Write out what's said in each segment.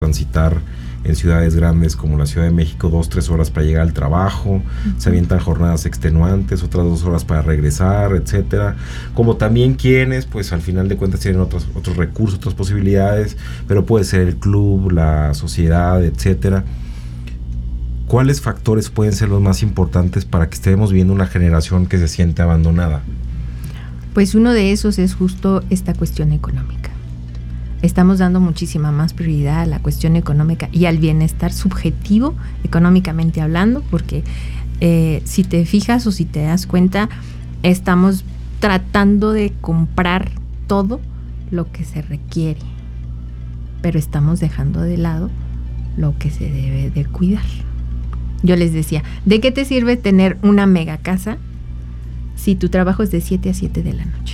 transitar en ciudades grandes como la Ciudad de México 2-3 horas para llegar al trabajo, se avientan jornadas extenuantes, otras 2 horas para regresar, etcétera. Como también quienes, pues al final de cuentas tienen otros recursos, otras posibilidades, pero puede ser el club, la sociedad, etcétera. ¿Cuáles factores pueden ser los más importantes para que estemos viendo una generación que se siente abandonada? Pues uno de esos es justo esta cuestión económica. Estamos dando muchísima más prioridad a la cuestión económica y al bienestar subjetivo, económicamente hablando, porque si te fijas o si te das cuenta, estamos tratando de comprar todo lo que se requiere, pero estamos dejando de lado lo que se debe de cuidar. Yo les decía, ¿de qué te sirve tener una mega casa si tu trabajo es de 7 a 7 de la noche?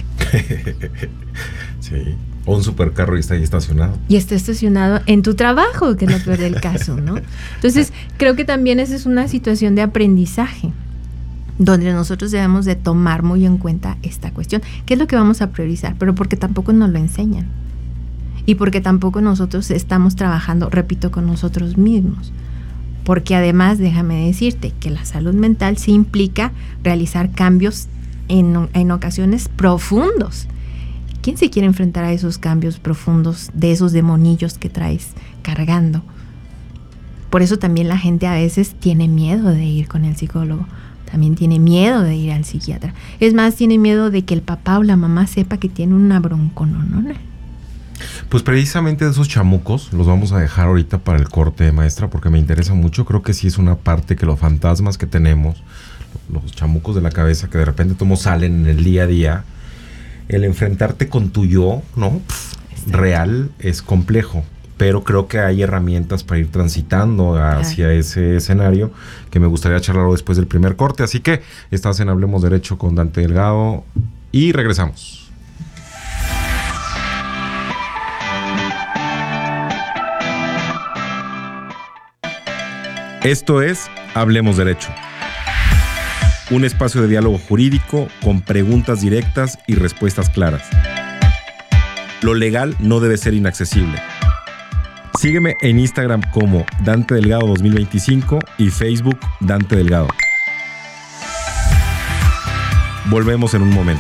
Sí. O un supercarro y está ahí estacionado. Y está estacionado en tu trabajo, que es lo peor del caso, ¿no? Entonces, creo que también esa es una situación de aprendizaje, donde nosotros debemos de tomar muy en cuenta esta cuestión. ¿Qué es lo que vamos a priorizar? Pero porque tampoco nos lo enseñan. Y porque tampoco nosotros estamos trabajando, repito, con nosotros mismos. Porque además, déjame decirte que la salud mental sí implica realizar cambios en ocasiones profundos. ¿Quién se quiere enfrentar a esos cambios profundos de esos demonillos que traes cargando? Por eso también la gente a veces tiene miedo de ir con el psicólogo, también tiene miedo de ir al psiquiatra. Es más, tiene miedo de que el papá o la mamá sepa que tiene una broncononona. Pues precisamente de esos chamucos los vamos a dejar ahorita para el corte, maestra, porque me interesa mucho. Creo que sí es una parte que los fantasmas que tenemos, los chamucos de la cabeza que de repente todos salen en el día a día, el enfrentarte con tu yo, ¿no? Real es complejo, pero creo que hay herramientas para ir transitando hacia ese escenario que me gustaría charlarlo después del primer corte. Así que estás en Hablemos Derecho con Dante Delgado y regresamos. Esto es Hablemos Derecho. Un espacio de diálogo jurídico con preguntas directas y respuestas claras. Lo legal no debe ser inaccesible. Sígueme en Instagram como Dante Delgado 2025 y Facebook Dante Delgado. Volvemos en un momento.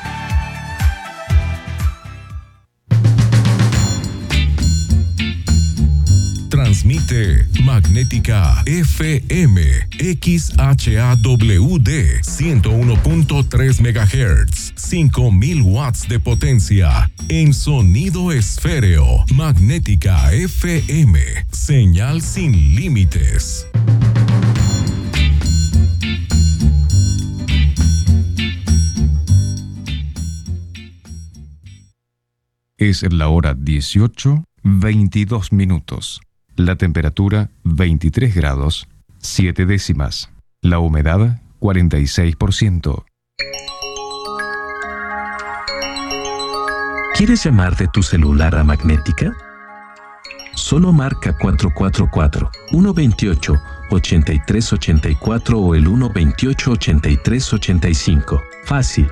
Transmite Magnética FM XHAWD 101.3 MHz, 5000 watts de potencia en sonido esféreo. Magnética FM, señal sin límites. Es la hora 18:22. La temperatura 23 grados, 7 décimas. La humedad 46%. ¿Quieres llamar de tu celular a Magnética? Solo marca 444-128-8384 o el 128-8385. Fácil.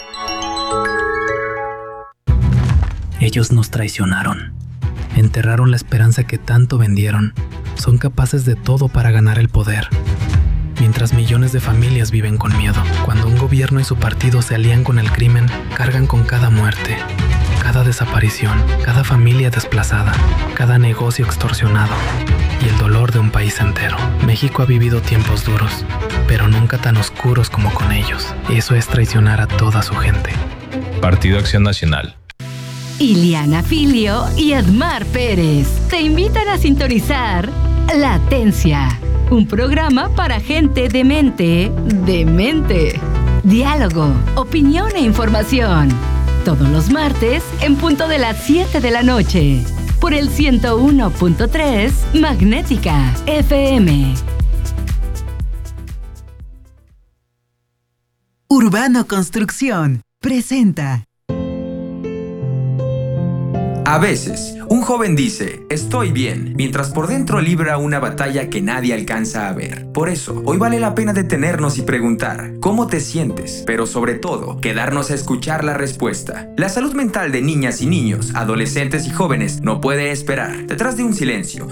Ellos nos traicionaron. Enterraron la esperanza que tanto vendieron. Son capaces de todo para ganar el poder. Mientras millones de familias viven con miedo. Cuando un gobierno y su partido se alían con el crimen, cargan con cada muerte, cada desaparición, cada familia desplazada, cada negocio extorsionado y el dolor de un país entero. México ha vivido tiempos duros, pero nunca tan oscuros como con ellos. Eso es traicionar a toda su gente. Partido Acción Nacional. Iliana Filio y Edmar Pérez te invitan a sintonizar Latencia, un programa para gente demente. Diálogo, opinión e información. Todos los martes en punto de las 7 de la noche. Por el 101.3 Magnética FM. Urbano Construcción presenta A veces, un joven dice, estoy bien, mientras por dentro libra una batalla que nadie alcanza a ver. Por eso, hoy vale la pena detenernos y preguntar, ¿cómo te sientes? Pero sobre todo, quedarnos a escuchar la respuesta. La salud mental de niñas y niños, adolescentes y jóvenes no puede esperar. Detrás de un silencio,